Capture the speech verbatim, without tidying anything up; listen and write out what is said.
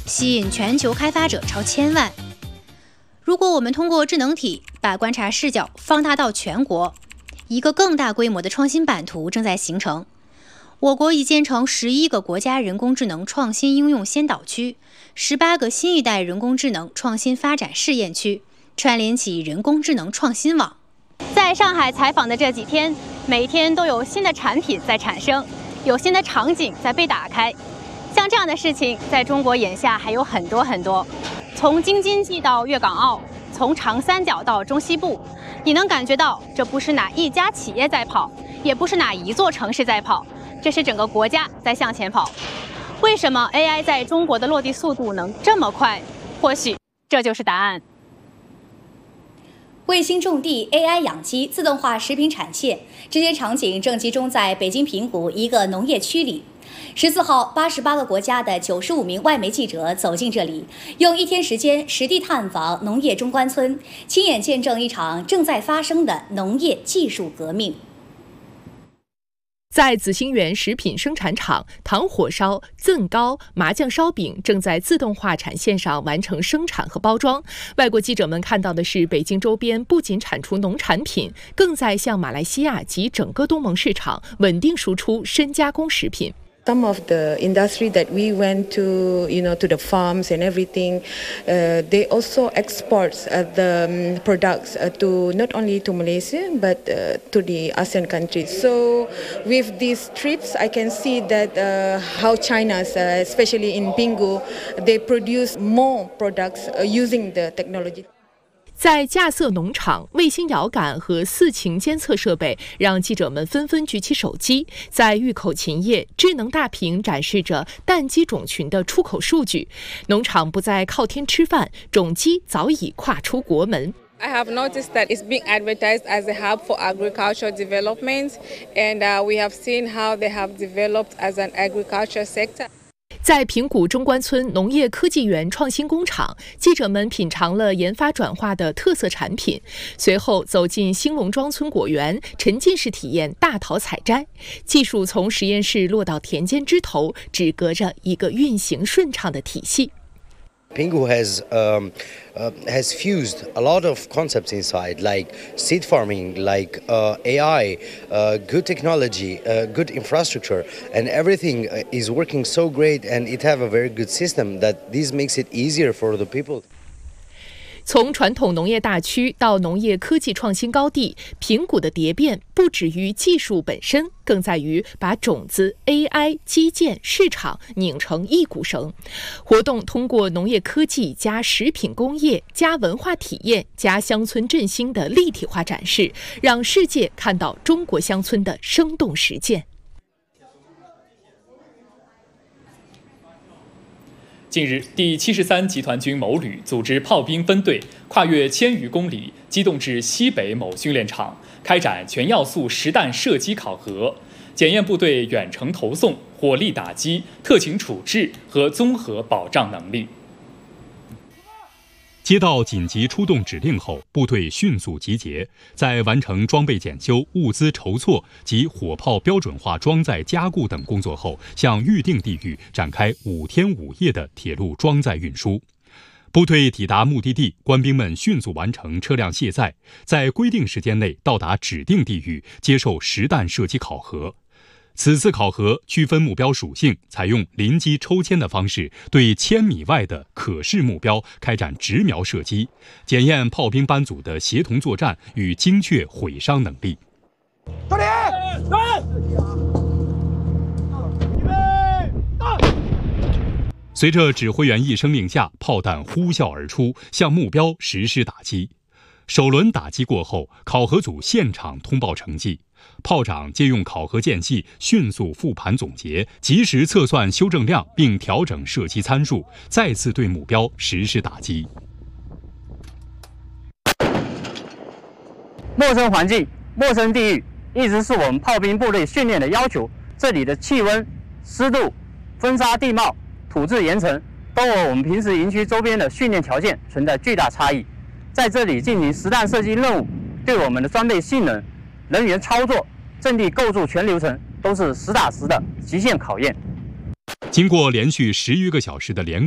吸引全球开发者超千万。如果我们通过智能体把观察视角放大到全国，一个更大规模的创新版图正在形成。我国已建成十一个国家人工智能创新应用先导区，十八个新一代人工智能创新发展试验区，串联起人工智能创新网。在上海采访的这几天，每天都有新的产品在产生，有新的场景在被打开。像这样的事情，在中国眼下还有很多很多。从京津冀到粤港澳，从长三角到中西部，你能感觉到这不是哪一家企业在跑，也不是哪一座城市在跑，这是整个国家在向前跑。为什么 A I 在中国的落地速度能这么快？或许这就是答案。 卫星种地、A I 养鸡、自动化食品产线，这些场景正集中在北京平谷一个农业区里。十四号，八十八个国家的九十五名外媒记者走进这里，用一天时间实地探访农业中关村，亲眼见证一场正在发生的农业技术革命。 在紫兴园食品生产厂，糖火烧、甑糕、麻酱烧饼正在自动化产线上完成生产和包装。外国记者们看到的是，北京周边不仅产出农产品，更在向马来西亚及整个东盟市场稳定输出深加工食品。 Some of the industry that we went to, you know, to the farms and everything, uh, they also export uh, the um, products uh, to not only to Malaysia but uh, to the ASEAN countries. So with these trips, I can see that uh, how China, uh, especially in Pinggu, they produce more products uh, using the technology. 在架设农场，卫星遥感和四情监测设备让记者们纷纷举起手机。在峪口禽业，智能大屏展示着蛋鸡种群的出口数据。农场不再靠天吃饭，种鸡早已跨出国门。 I have noticed that it's being advertised as a hub for agricultural development, and uh, we have seen how they have developed as an agriculture sector. 在平谷中关村农业科技园创新工厂，记者们品尝了研发转化的特色产品，随后走进兴隆庄村果园，沉浸式体验大桃采摘。技术从实验室落到田间枝头，只隔着一个运行顺畅的体系。 Pinggu has um, uh, has fused a lot of concepts inside, like seed farming, like uh, A I, uh, good technology, uh, good infrastructure, and everything is working so great, and it have a very good system that this makes it easier for the people. 从传统农业大区到农业科技创新高地，平谷的蝶变不止于技术本身，更在于把种子、A I、基建、市场拧成一股绳。活动通过农业科技加食品工业加文化体验加乡村振兴的立体化展示，让世界看到中国乡村的生动实践。 近日，第七十三集团军某旅组织炮兵分队跨越千余公里，机动至西北某训练场，开展全要素实弹射击考核，检验部队远程投送、火力打击、特情处置和综合保障能力。 接到紧急出动指令后，部队迅速集结，在完成装备检修、物资筹措及火炮标准化装载加固等工作后，向预定地域展开五天五夜的铁路装载运输。部队抵达目的地，官兵们迅速完成车辆卸载，在规定时间内到达指定地域，接受实弹射击考核。此次考核区分目标属性，采用临机抽签的方式，对千米外的可视目标开展直瞄射击，检验炮兵班组的协同作战与精确毁伤能力。 到底！ 随着指挥员一声令下，炮弹呼啸而出，向目标实施打击。首轮打击过后，考核组现场通报成绩。炮长借用考核间隙，迅速复盘总结，及时测算修正量，并调整射击参数，再次对目标实施打击。 陌生环境、陌生地域，一直是我们炮兵部队训练的要求。这里的气温、湿度、风沙地貌、土质岩层，都和我们平时营区周边的训练条件存在巨大差异。在这里进行实弹射击任务，对我们的装备性能、人员操作、阵地构筑全流程都是实打实的极限考验。 经过连续十余个小时的连